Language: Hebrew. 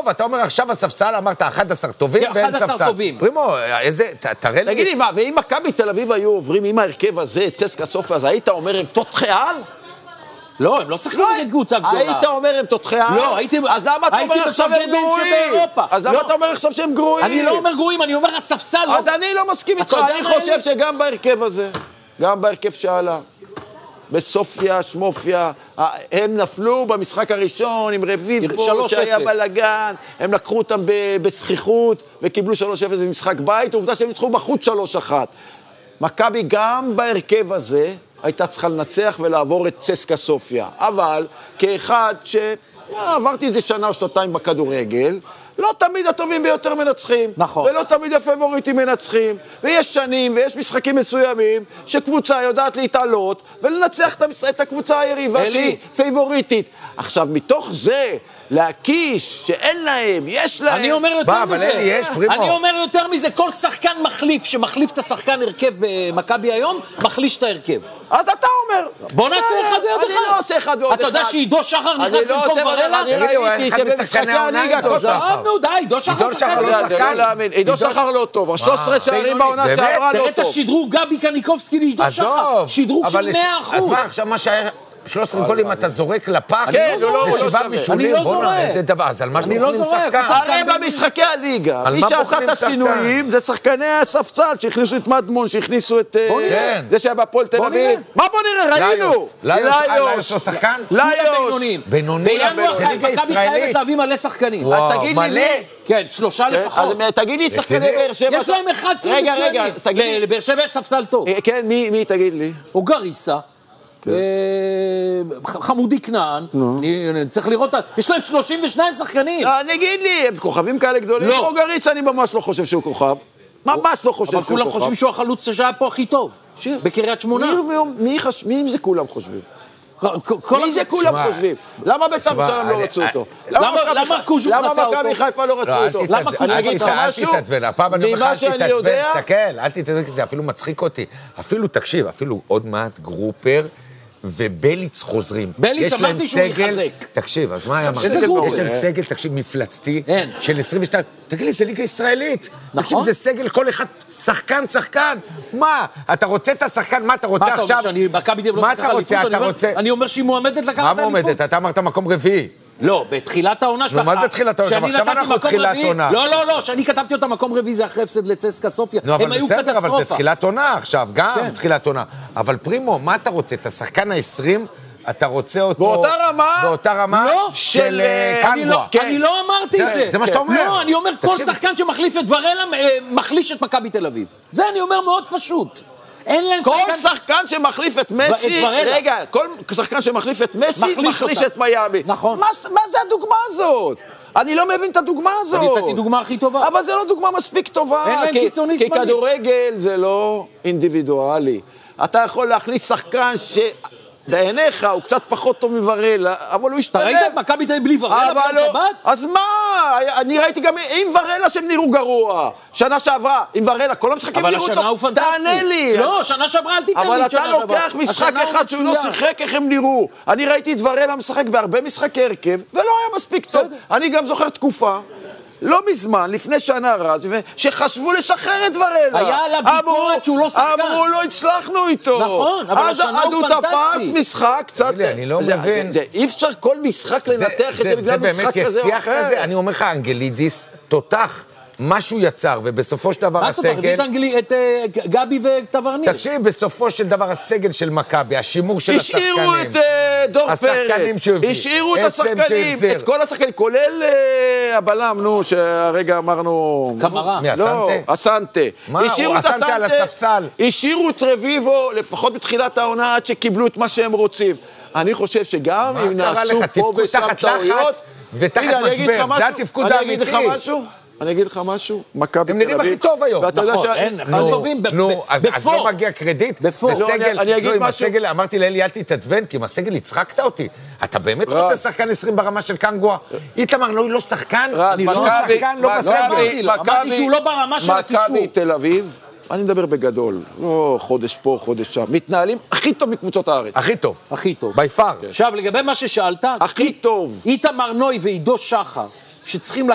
עזוב, אתה אומר עכשיו הספסל, אמרת 11 טובים ואין ספסל. 11 טובים. פרימו, איזה, תראה לי. תגיד לי מה, ואם מכבי תל אביב היו עוברים עם ההרכב הזה, צסקה סופיה, אז היית אומר הם תותחי על? לא, הם לא שחקים נגד קבוצה גדולה. היית אומר הם תותחי על? לא, הייתי... אז למה אתה אומר עכשיו הם גרועים? אז למה אתה אומר עכשיו שהם גרועים? אני לא אומר גרועים, אני אומר הספסל. אז אני לא מסכים איתך, אני חושב שגם בהרכב הזה, גם בהרכב שעלה, בסופיה, שמופיה, הם נפלו במשחק הראשון עם רביבו שהיה בלגן, הם לקחו אותם בסחיחות וקיבלו 3-0 במשחק בית, ועובדה שהם ניצחו בחוץ 3-1. מכבי גם בהרכב הזה הייתה צריכה לנצח ולעבור את צסקה סופיה, אבל כאחד שעברתי איזה שנה או שנתיים בכדורגל, לא תמיד הטובים ביותר מנצחים. נכון. ולא תמיד הפייבוריטים מנצחים. ויש שנים ויש משחקים מסוימים שקבוצה יודעת להתעלות ולנצח את הקבוצה היריבה שהיא פייבוריטית. עכשיו, מתוך זה, להקיש שאין להם, יש להם. אני אומר יותר מזה. אבל יש, פרימו. אני אומר יותר מזה, כל שחקן מחליף שמחליף את השחקן הרכב במכבי היום, מחליש את ההרכב. אז אתה אומר. בוא נעשה אחד ועוד אחד. אני לא עושה אחד ועוד אחד. אתה יודע שעידו שחר נכנס במקום ורלה? אני ראיתי שבמשחקי הליגה נו די, עידו שחר שחקן לא שחקן. עידו שחר לא טוב, 13 שערים בעונה שעברה לא תראה את טוב. השדרוג גבי קניקובסקי לעידו שחר. שדרוג של 100%. אז מה, עכשיו מה שהיה 13 גולים אתה זורק לפח? כן, הוא לא ושבעה שווה. בישולים, אני לא בוא'נה, זורק. איזה דבר, אז על מה אני לא שבוחרים זורק, שחקן? הרי במשחקי הליגה, מי מה שעשה בוחרים את השינויים זה שחקני הספסל שהכניסו את מדמון, שהכניסו את זה שהיה בהפועל תל אביב. מה בוא נראה? ראינו! ליוס לא שחקן? בינונים. בינואר מכבי חייבת להביא מלא שחקנים. אז תגיד לי מי? כן, 3 לפחות. אז תגיד לי שחקני באר שבע. יש להם 11 מצוינים. לבאר שבע יש ספסל טוב. כן, מי תגיד לי? או גריסה. חמודי כנען, צריך לראות, יש להם 32 שחקנים. נגיד לי, הם כוכבים כאלה גדולים? לא. גריסה אני ממש לא חושב שהוא כוכב. ממש לא חושב שהוא כוכב. אבל כולם חושבים שהוא החלוץ שהיה פה הכי טוב. בקריית שמונה. מי זה כולם חושבים? מי זה כולם חושבים? למה בית"ר ירושלים לא רצו אותו? למה קוז'וק רצה אותו? למה מכבי חיפה לא רצו אותו? אני אגיד לך משהו? הפעם אני אומר לך, אל תתעצבן, תסתכל, אל תתעצבן, כי זה אפילו מצחיק אותי. אפילו, תקשיב, אפילו עוד מעט גרופר ובליץ חוזרים. בליץ אמרתי שהוא יחזק. תקשיב, אז מה היה אמרת? יש להם סגל, תקשיב, מפלצתי של 22. תגיד לי, זה ליגה ישראלית. תקשיב, זה סגל, כל אחד שחקן. מה? אתה רוצה את השחקן? מה אתה רוצה עכשיו? מה אתה רוצה? אני אומר שהיא מועמדת לקחת מה מועמדת? אתה אמרת מקום רביעי. לא, בתחילת העונה שלך. מה זה תחילת העונה? עכשיו אנחנו תחילת עונה. לא, שאני כתבתי אותה מקום רביעי, זה אחרי הפסד לצסקה סופיה. הם היו קטסטרופה. אבל זה תחילת עונה עכשיו, גם תחילת עונה. אבל פרימו, מה אתה רוצה? את השחקן ה-20, אתה רוצה אותו... באותה רמה של קנגווה. אני לא אמרתי את זה. זה מה שאתה אומר. לא, אני אומר כל שחקן שמחליף את ורלה, מחליש את מכבי תל אביב. זה אני אומר מאוד פשוט. כל שחקן שמחליף את מסי, רגע, כל שחקן שמחליף את מסי, מחליש את מיאמי. נכון. מה זה הדוגמה הזאת? אני לא מבין את הדוגמה הזאת. אני נתתי דוגמה הכי טובה. אבל זה לא דוגמה מספיק טובה. אין להם קיצוני שמאלי. כי כדורגל זה לא אינדיבידואלי. אתה יכול להכניס שחקן בעיניך הוא קצת פחות טוב מוורלה, אבל הוא השתלב. אתה ראית את מכבי תל אביב בלי ורלה ביום שבת? אז מה? אני ראיתי גם עם ורלה שהם נראו גרוע. שנה שעברה, עם ורלה, כל המשחקים נראו טוב. אבל השנה הוא פנטסטי. תענה לי. לא, שנה שעברה אל תיתן לי. אבל אתה לוקח משחק אחד שהוא לא שיחק, איך הם נראו. אני ראיתי את ורלה משחק בהרבה משחקי הרכב, ולא היה מספיק טוב. אני גם זוכר תקופה. לא מזמן, לפני שנה רז, שחשבו לשחרר את ורלה. היה עליו ביקורת שהוא לא שחקן. אמרו, לא הצלחנו איתו. נכון, אבל השנה הוא פנטסטי. אז הוא תפס משחק קצת... אני לא מבין. אי אפשר כל משחק לנתח את זה בגלל משחק כזה או אחר. אני אומר לך, אנגלידיס תותח. משהו יצר, ובסופו של דבר הסגל... מה אתה מביא את גבי וטברניר? תקשיב, בסופו של דבר הסגל של מכבי, השימור של השחקנים. השאירו את דור פרץ, השאירו את השחקנים, את כל השחקנים, כולל הבלם, נו, שהרגע אמרנו... קמרה. מי, לא, אסנטה. מה, הוא אסנטה על הספסל. השאירו את רביבו, לפחות בתחילת העונה, עד שקיבלו את מה שהם רוצים. אני חושב שגם אם נעשו פה ושם טעויות... ותחת משבר, זה התפקוד האמיתי. אני אגיד לך משהו, מכבי תל אביב. הם נראים הכי טוב היום. נכון, אין, אחד טובים נו, אז לא מגיע קרדיט. אני אגיד משהו. אמרתי לאלי, אל תתעצבן, כי עם הסגל הצחקת אותי. אתה באמת רוצה שחקן 20 ברמה של קנגווה? איתמר, לא שחקן? לא שחקן, לא בסגל. אמרתי שהוא לא ברמה של הקישור. מכבי תל אביב, אני מדבר בגדול, לא חודש פה, חודש שם. מתנהלים הכי טוב מקבוצות הארץ. הכי טוב. הכי טוב. ביפר. עכשיו, לגבי מה ששאלת, הכי טוב. איתמר נוי ועידו שחר, שצריכים